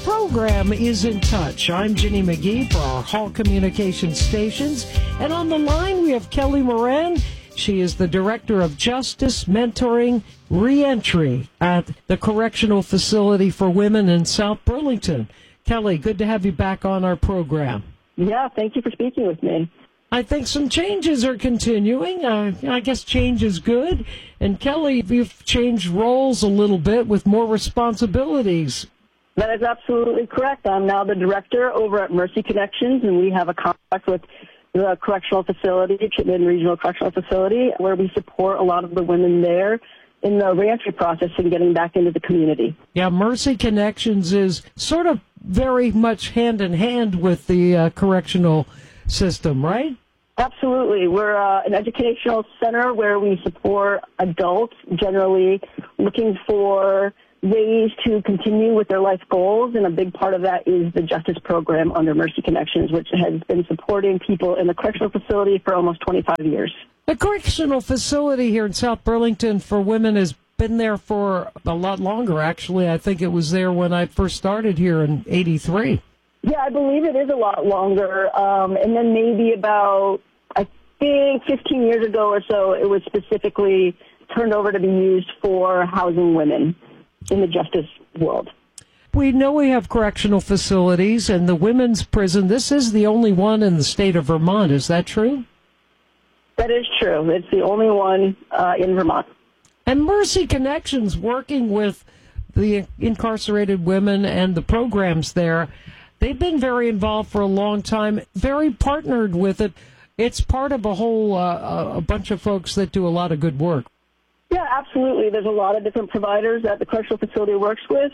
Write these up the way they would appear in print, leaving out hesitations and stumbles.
program is In Touch. I'm Ginny McGee for our Hall Communications stations. And on the line, we have Kelly Moran. She is the Director of Justice, Mentoring, Reentry at the Correctional Facility for Women in South Burlington. Kelly, good to have you back on our program. Yeah, thank you for speaking with me. I think some changes are continuing. I guess change is good. And Kelly, you've changed roles a little bit with more responsibilities. That is absolutely correct. I'm now the director over at Mercy Connections, and we have a contract with the correctional facility, Chittenden Regional Correctional Facility, where we support a lot of the women there in the reentry process and getting back into the community. Yeah, Mercy Connections is sort of very much hand in hand with the correctional system, right? Absolutely. We're an educational center where we support adults generally looking for ways to continue with their life goals, and a big part of that is the justice program under Mercy Connections, which has been supporting people in the correctional facility for almost 25 years. The correctional facility here in South Burlington for women has been there for a lot longer, actually. I think it was there when I first started here in '83. Yeah, I believe it is a lot longer. And then maybe about, I think, 15 years ago or so, it was specifically turned over to be used for housing women in the justice world. We know we have correctional facilities, and the women's prison, this is the only one in the state of Vermont. Is that true? That is true. It's the only one in Vermont. And Mercy Connections, working with the incarcerated women and the programs there, they've been very involved for a long time, very partnered with it. It's part of a whole a bunch of folks that do a lot of good work. Yeah, absolutely. There's a lot of different providers that the correctional facility works with,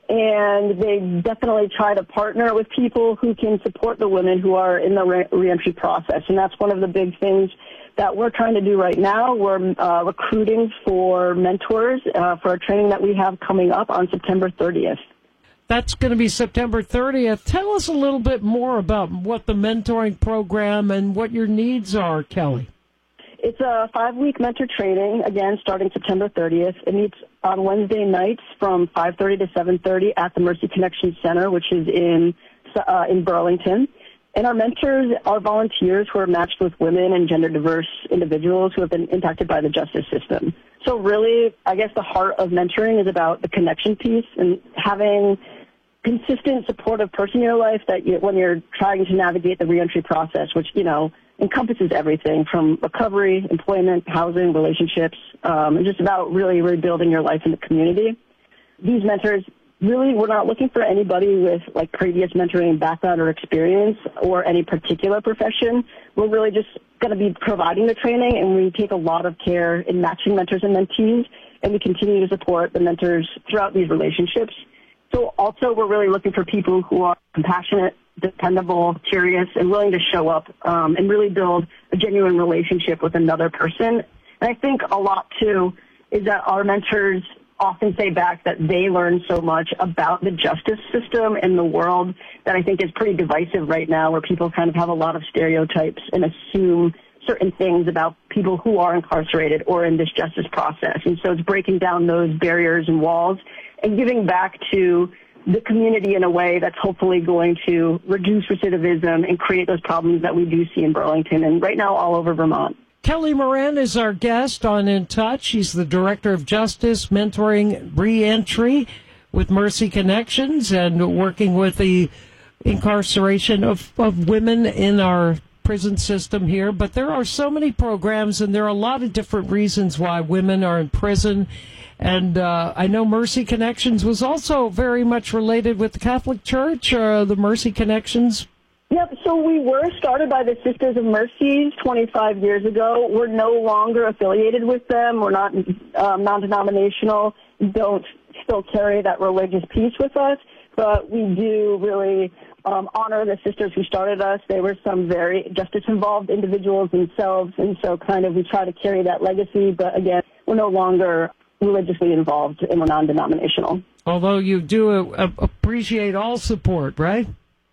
and they definitely try to partner with people who can support the women who are in the reentry process. And that's one of the big things that we're trying to do right now. We're recruiting for mentors for a training that we have coming up on September 30th. That's going to be September 30th. Tell us a little bit more about what the mentoring program and what your needs are, Kelly. It's a 5-week mentor training, again, starting September 30th. It meets on Wednesday nights from 5:30 to 7:30 at the Mercy Connection Center, which is in Burlington. And our mentors are volunteers who are matched with women and gender-diverse individuals who have been impacted by the justice system. So really, I guess the heart of mentoring is about the connection piece and having consistent, supportive person in your life that when you're trying to navigate the reentry process, which, encompasses everything from recovery, employment, housing, relationships, and just about really rebuilding your life in the community. These mentors, really, we're not looking for anybody with previous mentoring background or experience or any particular profession. We're really just going to be providing the training, and we take a lot of care in matching mentors and mentees, and we continue to support the mentors throughout these relationships. So also, we're really looking for people who are compassionate, dependable, curious, and willing to show up and really build a genuine relationship with another person. And I think a lot, too, is that our mentors often say back that they learn so much about the justice system and the world that I think is pretty divisive right now, where people kind of have a lot of stereotypes and assume certain things about people who are incarcerated or in this justice process. And so it's breaking down those barriers and walls and giving back to the community in a way that's hopefully going to reduce recidivism and create those problems that we do see in Burlington and right now all over Vermont. Kelly Moran is our guest on In Touch. She's the Director of Justice, Mentoring, Reentry with Mercy Connections and working with the incarceration of women in our prison system here. But there are so many programs, and there are a lot of different reasons why women are in prison. And I know Mercy Connections was also very much related with the Catholic Church, the Mercy Connections. Yep, so we were started by the Sisters of Mercy 25 years ago. We're no longer affiliated with them. We're not non-denominational, don't still carry that religious piece with us, but we do really honor the sisters who started us. They were some very justice-involved individuals themselves, and so kind of we try to carry that legacy, but again, we're no longer religiously involved and we're non-denominational. Although you do appreciate all support, right?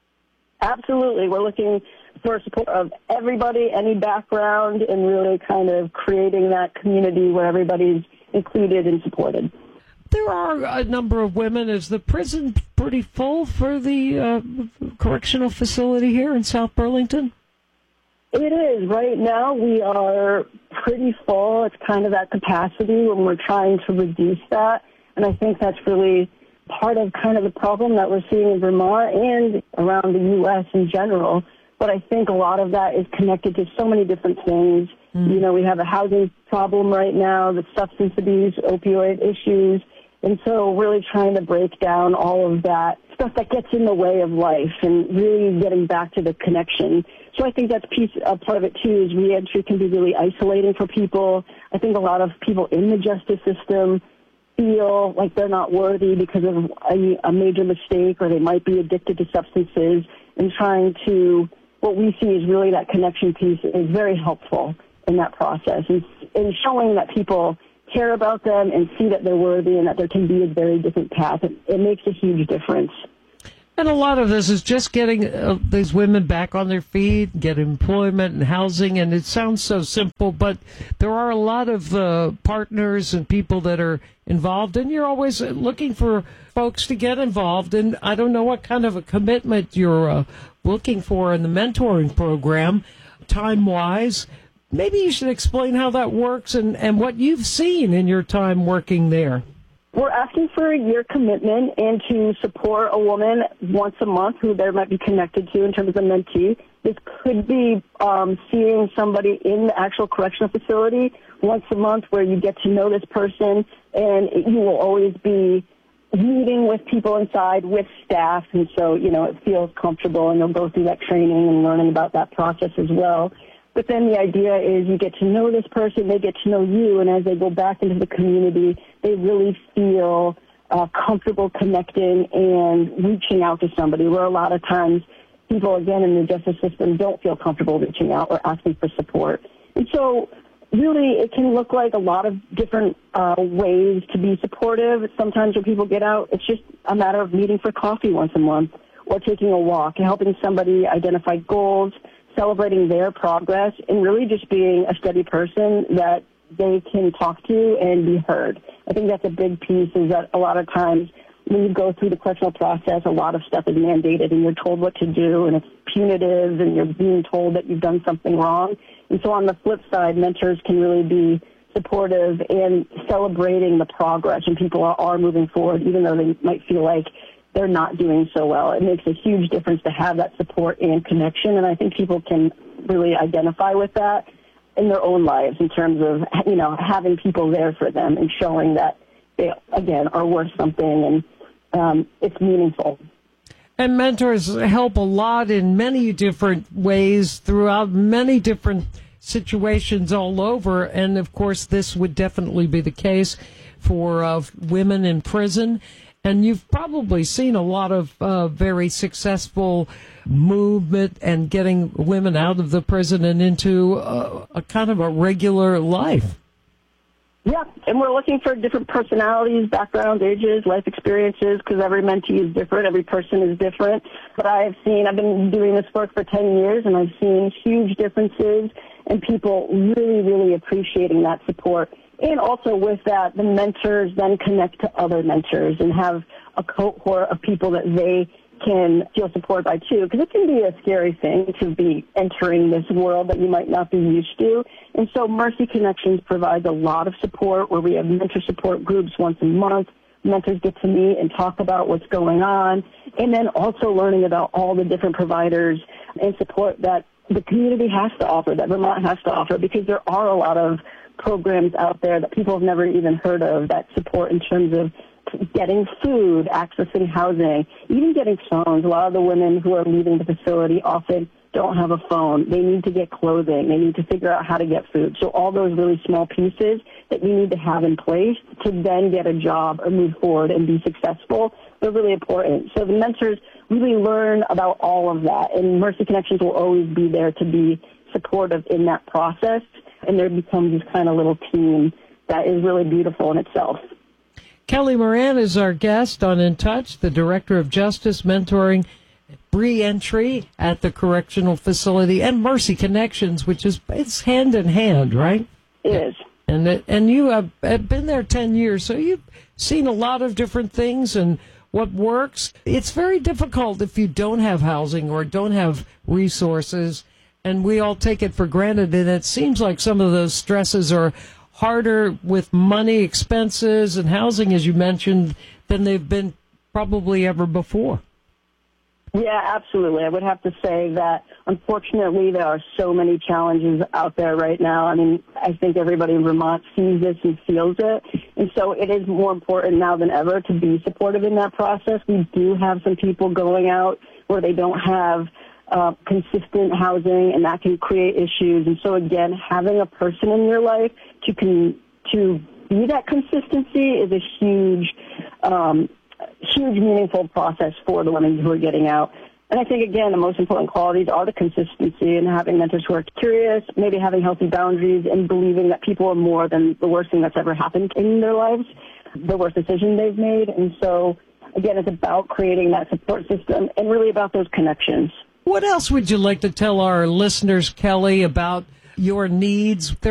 Absolutely. We're looking for support of everybody, any background, and really kind of creating that community where everybody's included and supported. There are a number of women, as the prison pretty full for the correctional facility here in South Burlington? It is. Right now we are pretty full. It's kind of at capacity when we're trying to reduce that. And I think that's really part of kind of the problem that we're seeing in Vermont and around the U.S. in general. But I think a lot of that is connected to so many different things. You know, we have a housing problem right now, the substance abuse, opioid issues. And so really trying to break down all of that stuff that gets in the way of life and really getting back to the connection. So I think that's part of it, too, is reentry can be really isolating for people. I think a lot of people in the justice system feel like they're not worthy because of a major mistake, or they might be addicted to substances, and trying to, what we see is really that connection piece is very helpful in that process, and showing that people care about them and see that they're worthy and that there can be a very different path. It makes a huge difference. And a lot of this is just getting these women back on their feet, get employment and housing, and it sounds so simple, but there are a lot of partners and people that are involved, and you're always looking for folks to get involved, and I don't know what kind of a commitment you're looking for in the mentoring program, time-wise. Maybe you should explain how that works and what you've seen in your time working there. We're asking for a year commitment and to support a woman once a month who they might be connected to in terms of mentee. This could be seeing somebody in the actual correctional facility once a month where you get to know this person, and you will always be meeting with people inside with staff, and so, you know, it feels comfortable, and you'll go through that training and learning about that process as well. But then the idea is you get to know this person, they get to know you, and as they go back into the community, they really feel comfortable connecting and reaching out to somebody, where a lot of times people, again, in the justice system don't feel comfortable reaching out or asking for support. And so really it can look like a lot of different ways to be supportive. Sometimes when people get out, it's just a matter of meeting for coffee once a month or taking a walk and helping somebody identify goals, celebrating their progress, and really just being a steady person that they can talk to and be heard. I think that's a big piece, is that a lot of times when you go through the correctional process, a lot of stuff is mandated and you're told what to do, and it's punitive, and you're being told that you've done something wrong. And so on the flip side, mentors can really be supportive and celebrating the progress, and people are moving forward, even though they might feel like they're not doing so well. It makes a huge difference to have that support and connection, and I think people can really identify with that in their own lives in terms of, you know, having people there for them and showing that they, again, are worth something and it's meaningful. And mentors help a lot in many different ways throughout many different situations all over, and of course this would definitely be the case for women in prison. And you've probably seen a lot of very successful movement and getting women out of the prison and into a kind of a regular life. Yeah, and we're looking for different personalities, backgrounds, ages, life experiences, because every mentee is different, every person is different. But I've been doing this work for 10 years, and I've seen huge differences and people really, really appreciating that support. And also with that, the mentors then connect to other mentors and have a cohort of people that they can feel supported by too, because it can be a scary thing to be entering this world that you might not be used to. And so Mercy Connections provides a lot of support where we have mentor support groups once a month. Mentors get to meet and talk about what's going on, and then also learning about all the different providers and support that the community has to offer, that Vermont has to offer, because there are a lot of programs out there that people have never even heard of that support in terms of getting food, accessing housing, even getting phones. A lot of the women who are leaving the facility often don't have a phone. They need to get clothing. They need to figure out how to get food. So all those really small pieces that you need to have in place to then get a job or move forward and be successful, they're really important. So the mentors really learn about all of that, and Mercy Connections will always be there to be supportive in that process, and there becomes this kind of little team that is really beautiful in itself. Kelly Moran is our guest on In Touch, the Director of Justice, Mentoring, Reentry at the Correctional Facility, and Mercy Connections, which is it's hand in hand, right? It is. And you have been there 10 years, so you've seen a lot of different things and what works. It's very difficult if you don't have housing or don't have resources, and we all take it for granted. And it seems like some of those stresses are harder with money, expenses, and housing, as you mentioned, than they've been probably ever before. Yeah, absolutely. I would have to say that, unfortunately, there are so many challenges out there right now. I mean, I think everybody in Vermont sees this and feels it. And so it is more important now than ever to be supportive in that process. We do have some people going out where they don't have consistent housing, and that can create issues. And so, again, having a person in your life to be that consistency is a huge meaningful process for the women who are getting out. And I think, again, the most important qualities are the consistency and having mentors who are curious, maybe having healthy boundaries, and believing that people are more than the worst thing that's ever happened in their lives, the worst decision they've made. And so, again, it's about creating that support system and really about those connections. What else would you like to tell our listeners, Kelly, about your needs?